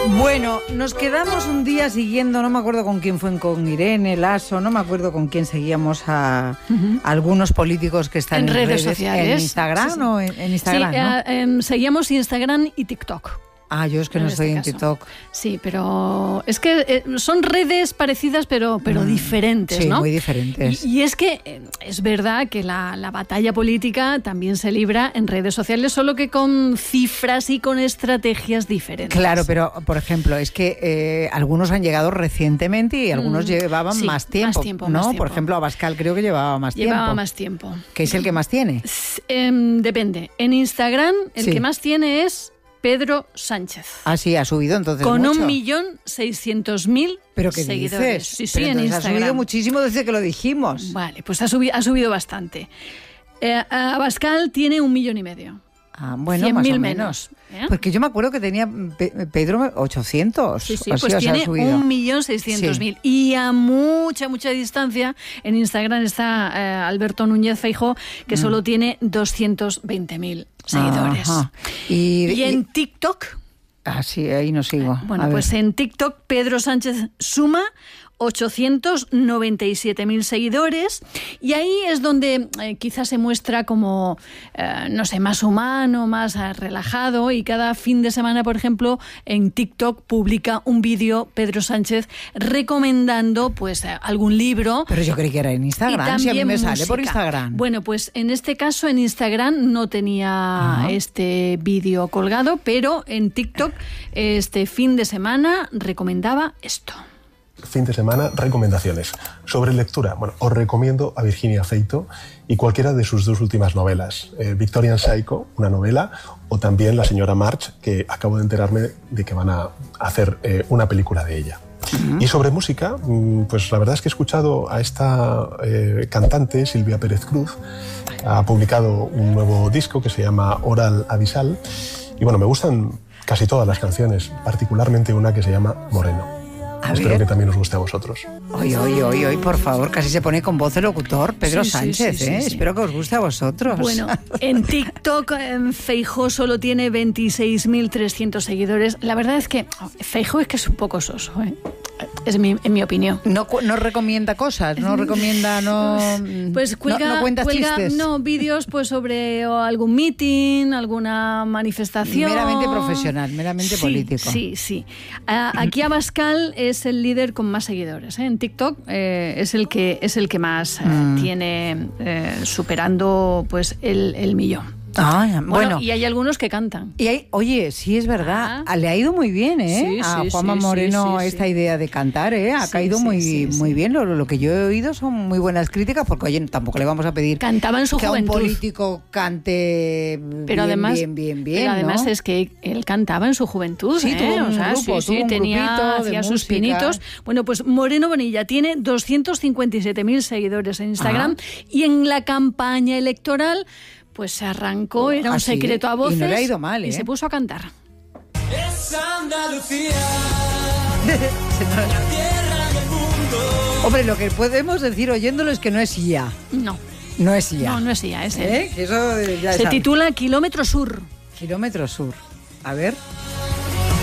Bueno, nos quedamos un día siguiendo, no me acuerdo con quién fue, con Irene Lasso, no me acuerdo con quién seguíamos a algunos políticos que están en redes sociales. ¿En Instagram sí. o en Instagram? Sí, ¿no? Seguíamos Instagram y TikTok. Ah, yo es que no estoy en TikTok. Sí, pero es que son redes parecidas, pero diferentes, sí, ¿no? Sí, muy diferentes. Y es que es verdad que la batalla política también se libra en redes sociales, solo que con cifras y con estrategias diferentes. Claro, pero, por ejemplo, es que algunos han llegado recientemente y algunos llevaban más tiempo, ¿no? Por ejemplo, Abascal creo que llevaba más tiempo. Llevaba más tiempo. ¿Qué es el que más tiene? Depende. En Instagram, el que más tiene es Pedro Sánchez. Ah, sí, ha subido entonces con mucho. 1.600.000 ¿Pero qué seguidores. dices? Sí, pero en Instagram. Ha subido muchísimo desde que lo dijimos. Vale, pues ha subido bastante. Abascal tiene 1,5 millones. Ah, bueno, más o menos. Porque yo me acuerdo que tenía Pedro 800. Sí, pues tiene 1.600.000. Sí. Y a mucha distancia en Instagram está Alberto Núñez Feijóo, que solo tiene 220.000 seguidores. Y en TikTok... Ah, sí, ahí no sigo. Bueno, pues en TikTok Pedro Sánchez suma 897.000 seguidores y ahí es donde quizás se muestra como, no sé, más humano, más relajado, y cada fin de semana, por ejemplo, en TikTok publica un vídeo Pedro Sánchez recomendando pues algún libro. Pero yo creí que era en Instagram, si a mí me sale por Instagram. Bueno, pues en este caso en Instagram no tenía este vídeo colgado, pero en TikTok este fin de semana recomendaba esto. Fin de semana, recomendaciones. Sobre lectura, bueno, os recomiendo a Virginia Feito y cualquiera de sus 2 últimas novelas. Victorian Psycho, una novela, o también La señora March, que acabo de enterarme de que van a hacer una película de ella. Y sobre música, pues la verdad es que he escuchado a esta cantante, Silvia Pérez Cruz. Ha publicado un nuevo disco que se llama Oral Avisal. Y bueno, me gustan casi todas las canciones, particularmente una que se llama Moreno. Espero que también os guste a vosotros. Oye, por favor, casi se pone con voz de locutor Pedro Sánchez, sí. Espero que os guste a vosotros. Bueno, en TikTok Feijóo solo tiene 26.300 seguidores. La verdad es que Feijóo es que es un poco soso, es en mi opinión. No recomienda cosas, no recomienda, pues cuelga chistes. No, vídeos pues sobre algún meeting, alguna manifestación. Meramente profesional, meramente político. Sí. Aquí Abascal es el líder con más seguidores. En TikTok es el que más tiene, superando pues el millón. Bueno, y hay algunos que cantan. Y oye, sí es verdad, le ha ido muy bien, a Juanma Moreno esta idea de cantar, ha caído muy bien. Lo que yo he oído son muy buenas críticas, porque oye, tampoco le vamos a pedir cantaba en su que juventud. A un político cante bien. Pero además es que él cantaba en su juventud, tuvo un grupo, hacía sus pinitos. Bueno, pues Moreno Bonilla tiene 257.000 seguidores en Instagram y en la campaña electoral pues se arrancó, era un secreto a voces. Y no le ha ido mal, y se puso a cantar. Es Andalucía, la tierra del mundo. Hombre, lo que podemos decir oyéndolo es que no es IA. No. No es IA. No es IA, es él. Eso ya se titula Kilómetro Sur. Kilómetro Sur. A ver.